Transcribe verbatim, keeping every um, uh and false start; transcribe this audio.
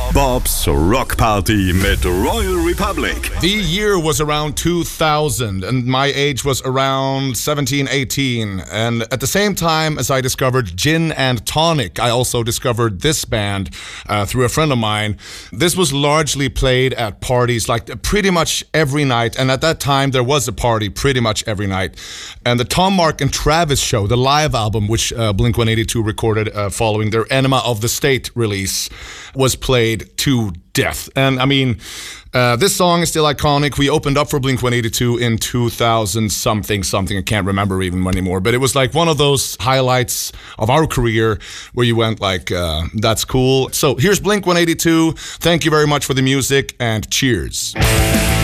Bob's Rock Party mit Royal Republic. The year was around two thousand, and my age was around seventeen, eighteen. And at the same time as I discovered Gin and Tonic, I also discovered this band uh, through a friend of mine. This was largely played at parties like pretty much every night, and at that time there was a party pretty much every night. And the Tom, Mark and Travis Show, the live album, which uh, Blink one eighty-two recorded uh, following their Enema of the State release, was played to death. And I mean, uh, this song is still iconic. We opened up for Blink one eighty-two in two thousand something, something. I can't remember even anymore. But it was like one of those highlights of our career where you went like, uh, that's cool. So here's Blink one eighty-two. Thank you very much for the music, and cheers.